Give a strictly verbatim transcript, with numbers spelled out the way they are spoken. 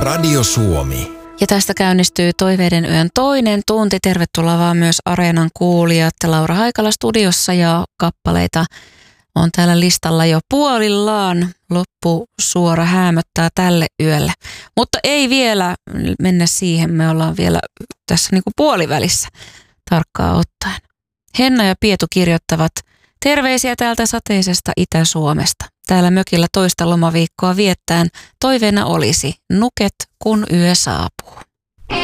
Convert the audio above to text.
Radio Suomi. Ja tästä käynnistyy Toiveiden yön toinen tunti. Tervetuloa vaan myös Areenan kuulijat. Laura Haikala studiossa ja kappaleita on täällä listalla jo puolillaan. Loppusuora häämöttää tälle yölle. Mutta ei vielä mennä siihen. Me ollaan vielä tässä niin kuin puolivälissä tarkkaa ottaen. Henna ja Pietu kirjoittavat terveisiä täältä sateisesta Itä-Suomesta. Täällä mökillä toista lomaviikkoa viettään toiveena olisi nuket, kun yö saapuu.